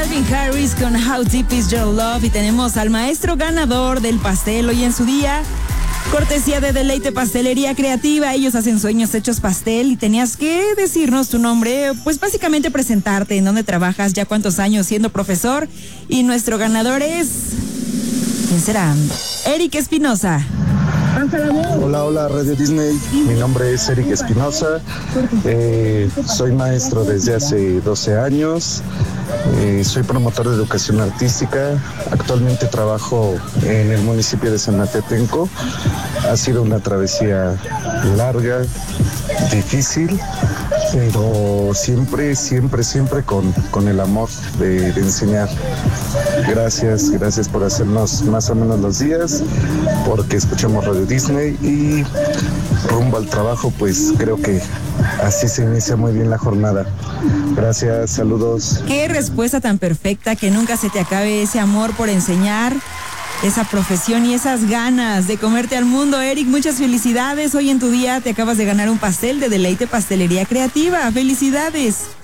Calvin Harris con How Deep Is Your Love y tenemos al maestro ganador del pastel hoy en su día. Cortesía de Deleite Pastelería Creativa, ellos hacen sueños hechos pastel y tenías que decirnos tu nombre, pues básicamente presentarte, en dónde trabajas, ya cuántos años siendo profesor y nuestro ganador es... ¿Quién será? Eric Espinosa. Hola Radio Disney, mi nombre es Eric Espinosa, soy maestro desde hace 12 años, soy promotor de educación artística, actualmente trabajo en el municipio de Sanatepenco, ha sido una travesía larga, difícil, pero siempre con el amor de enseñar. Gracias por hacernos más o menos los días, porque escuchamos Radio Disney y rumbo al trabajo, pues creo que así se inicia muy bien la jornada. Gracias, saludos. Qué respuesta tan perfecta, que nunca se te acabe ese amor por enseñar, esa profesión y esas ganas de comerte al mundo. Eric, muchas felicidades. Hoy en tu día te acabas de ganar un pastel de Deleite Pastelería Creativa. ¡Felicidades!